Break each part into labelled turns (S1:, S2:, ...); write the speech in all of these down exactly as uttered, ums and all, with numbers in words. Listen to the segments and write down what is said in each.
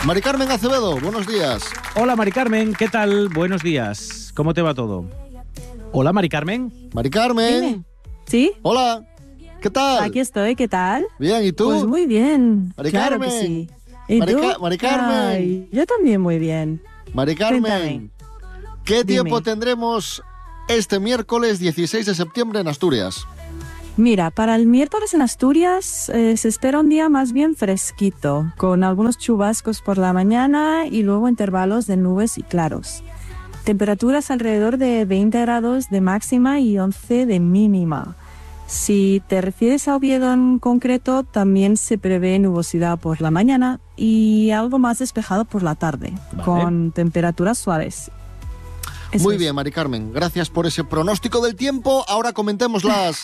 S1: Mari Carmen Acevedo, buenos días.
S2: Hola Mari Carmen, ¿qué tal? Buenos días. ¿Cómo te va todo? Hola Mari Carmen.
S1: Mari Carmen.
S3: Dime. ¿Sí?
S1: Hola. ¿Qué tal?
S3: Aquí estoy, ¿qué tal?
S1: Bien, ¿y tú?
S3: Pues muy bien.
S1: Mari
S3: claro
S1: Carmen.
S3: que sí. ¿Y
S1: Mari,
S3: tú?
S1: Ca- Mari Carmen.
S3: Ay, yo también muy bien.
S1: Mari Carmen,
S3: Cuéntame.
S1: ¿qué
S3: Dime.
S1: tiempo tendremos este miércoles dieciséis de septiembre en Asturias?
S3: Mira, para el miércoles en Asturias eh, se espera un día más bien fresquito, con algunos chubascos por la mañana y luego intervalos de nubes y claros. Temperaturas alrededor de veinte grados de máxima y once de mínima. Si te refieres a Oviedo en concreto, también se prevé nubosidad por la mañana y algo más despejado por la tarde,
S2: Vale.
S3: con temperaturas suaves. Eso
S1: Muy
S3: es.
S1: bien, Mari Carmen, gracias por ese pronóstico del tiempo. Ahora comentemos las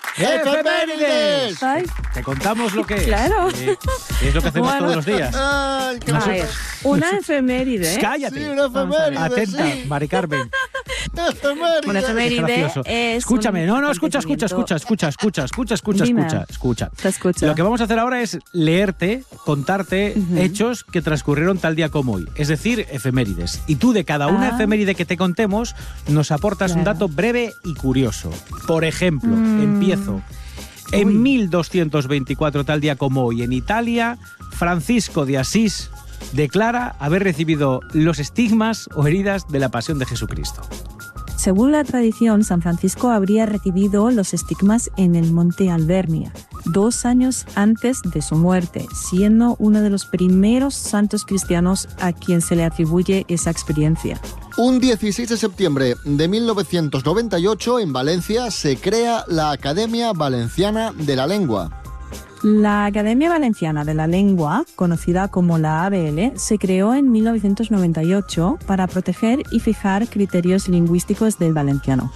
S1: efemérides.
S3: Ay,
S2: Te contamos lo que es.
S3: Claro.
S2: Eh, es lo que hacemos
S3: Bueno.
S2: todos los días.
S1: Ay, qué
S3: a
S2: Nosotros-
S3: ver, una efeméride. ¿eh?
S2: Cállate.
S1: Sí, una efeméride,
S2: Atenta,
S1: sí.
S2: Mari Carmen.
S1: Efeméride.
S3: Una
S2: Es
S3: efeméride
S2: gracioso.
S3: es
S2: Escúchame,
S3: un
S2: no, no, escucha, escucha,
S3: acontecimiento-
S2: escucha, escucha, escucha, escucha, escucha,
S3: Dime.
S2: escucha, escucha.
S3: Te escucho.
S2: Lo que vamos a hacer ahora es leerte, contarte
S3: Ujú.
S2: hechos que transcurrieron tal día como hoy, es decir, efemérides. Y tú de cada una
S3: Ah.
S2: efeméride que te contemos nos aportas un
S3: Claro.
S2: dato breve y curioso. Por ejemplo,
S3: Mm.
S2: empiezo. En
S3: Uy.
S2: mil doscientos veinticuatro, tal día como hoy, en Italia, Francisco de Asís declara haber recibido los estigmas o heridas de la pasión de Jesucristo.
S3: Según la tradición, San Francisco habría recibido los estigmas en el monte Albernia, dos años antes de su muerte, siendo uno de los primeros santos cristianos a quien se le atribuye esa experiencia.
S1: Un dieciséis de septiembre de mil novecientos noventa y ocho, en Valencia, se crea la Academia Valenciana de la Lengua.
S3: La Academia Valenciana de la Lengua, conocida como la A B L, se creó en mil novecientos noventa y ocho para proteger y fijar criterios lingüísticos del valenciano.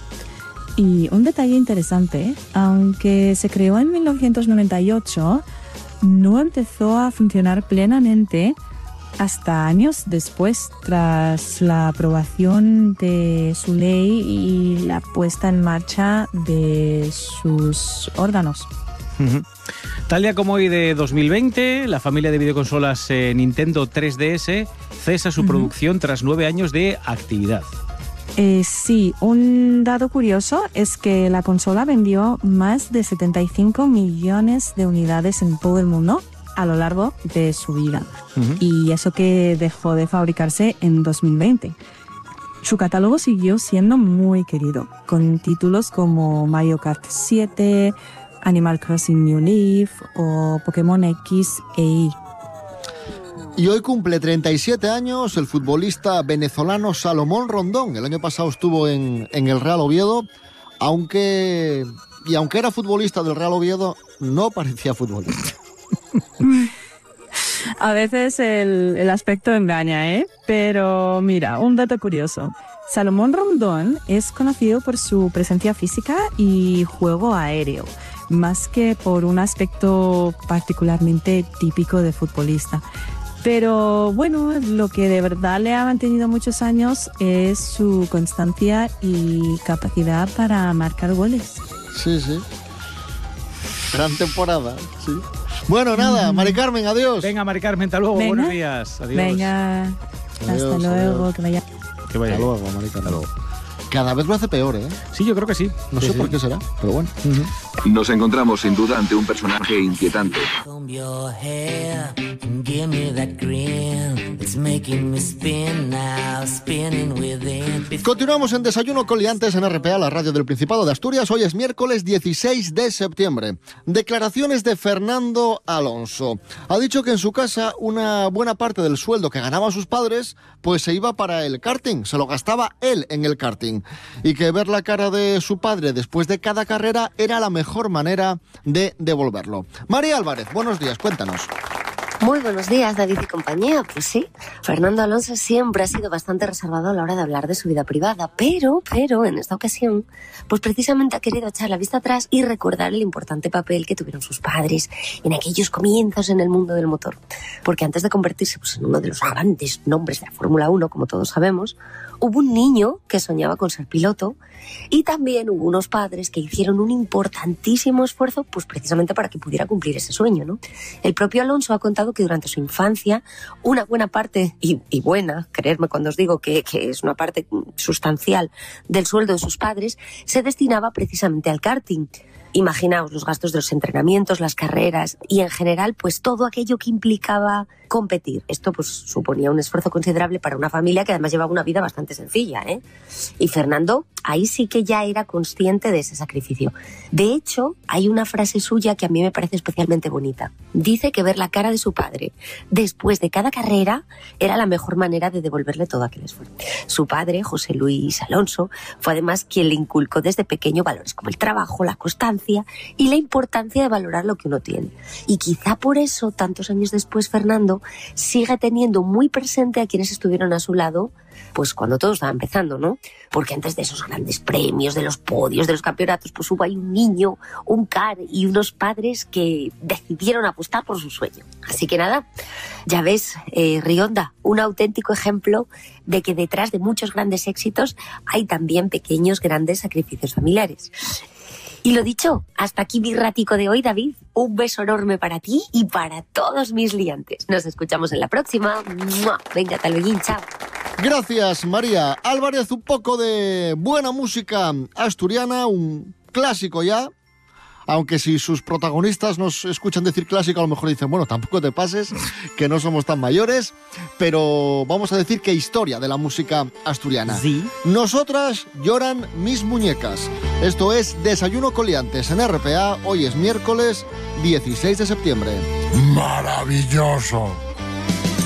S3: Y un detalle interesante, aunque se creó en mil novecientos noventa y ocho, no empezó a funcionar plenamente hasta años después, tras la aprobación de su ley y la puesta en marcha de sus órganos.
S2: Ujú. Tal día como hoy de dos mil veinte, la familia de videoconsolas eh, Nintendo tres D S cesa su
S3: Ujú.
S2: producción tras nueve años de actividad.
S3: Eh, sí, un dato curioso es que la consola vendió más de setenta y cinco millones de unidades en todo el mundo a lo largo de su vida.
S2: Ujú.
S3: Y eso que dejó de fabricarse en dos mil veinte. Su catálogo siguió siendo muy querido, con títulos como Mario Kart siete, Animal Crossing New Leaf o Pokémon X e Y.
S1: Y hoy cumple treinta y siete años el futbolista venezolano Salomón Rondón. El año pasado estuvo en, en el Real Oviedo, aunque... Y aunque era futbolista del Real Oviedo, no parecía futbolista.
S3: A veces el, el aspecto engaña, ¿eh? Pero mira, un dato curioso. Salomón Rondón es conocido por su presencia física y juego aéreo, más que por un aspecto particularmente típico de futbolista. Pero bueno, lo que de verdad le ha mantenido muchos años es su constancia y capacidad para marcar goles.
S1: Sí, sí. Gran temporada, sí. Bueno, nada, Mari Carmen, adiós.
S2: Venga, Mari Carmen, hasta luego.
S3: Venga.
S2: Buenos días. Adiós.
S3: Venga,
S1: Adiós,
S3: hasta luego,
S1: adiós.
S3: que vaya.
S2: Que vaya
S1: Hasta
S2: bien.
S1: luego, Mari Carmen.
S2: Hasta luego.
S1: Cada vez lo hace peor, ¿eh?
S2: Sí, yo creo que sí.
S1: No
S2: Sí,
S1: sé
S2: sí.
S1: por qué será, pero bueno.
S2: Ujú.
S4: Nos encontramos sin duda ante un personaje inquietante.
S5: Comb your hair and give me that grin. It's making me spin now, spinning within.
S1: Continuamos en Desayuno con Liantes en R P A, la radio del Principado de Asturias. Hoy es miércoles dieciséis de septiembre. Declaraciones de Fernando Alonso. Ha dicho que en su casa una buena parte del sueldo que ganaban sus padres pues se iba para el karting, se lo gastaba él en el karting. Y que ver la cara de su padre después de cada carrera era la mejor manera de devolverlo. María Álvarez, buenos días, cuéntanos.
S6: Muy buenos días, David y compañía. Pues sí, Fernando Alonso siempre ha sido bastante reservado a la hora de hablar de su vida privada, pero, pero, en esta ocasión, pues precisamente ha querido echar la vista atrás y recordar el importante papel que tuvieron sus padres en aquellos comienzos en el mundo del motor. Porque antes de convertirse pues, en uno de los grandes nombres de la Fórmula uno, como todos sabemos, hubo un niño que soñaba con ser piloto y también hubo unos padres que hicieron un importantísimo esfuerzo pues precisamente para que pudiera cumplir ese sueño, ¿no? El propio Alonso ha contado que durante su infancia una buena parte, y, y buena, creedme cuando os digo que, que es una parte sustancial del sueldo de sus padres, se destinaba precisamente al karting. Imaginaos los gastos de los entrenamientos, las carreras y en general pues todo aquello que implicaba competir. Esto pues suponía un esfuerzo considerable para una familia que además llevaba una vida bastante sencilla, ¿eh? Y Fernando ahí sí que ya era consciente de ese sacrificio. De hecho, hay una frase suya que a mí me parece especialmente bonita. Dice que ver la cara de su padre después de cada carrera era la mejor manera de devolverle todo aquel esfuerzo. Su padre, José Luis Alonso, fue además quien le inculcó desde pequeño valores como el trabajo, la constancia y la importancia de valorar lo que uno tiene. Y quizá por eso, tantos años después, Fernando sigue teniendo muy presente a quienes estuvieron a su lado pues cuando todo estaba empezando, ¿no? Porque antes de esos grandes premios, de los podios, de los campeonatos, pues hubo ahí un niño, un car y unos padres que decidieron apostar por su sueño. Así que nada, ya ves, eh, Rionda, un auténtico ejemplo de que detrás de muchos grandes éxitos hay también pequeños grandes sacrificios familiares. Y lo dicho, hasta aquí mi ratico de hoy, David. Un beso enorme para ti y para todos mis liantes. Nos escuchamos en la próxima. ¡Mua! Venga, hasta luego, chao.
S1: Gracias, María Álvarez. Un poco de buena música asturiana, un clásico ya. Aunque si sus protagonistas nos escuchan decir clásico, a lo mejor dicen, bueno, tampoco te pases, que no somos tan mayores, pero vamos a decir que historia de la música asturiana.
S2: Sí.
S1: Nosotras lloran mis muñecas. Esto es Desayuno con Liantes en R P A. Hoy es miércoles dieciséis de septiembre.
S7: ¡Maravilloso!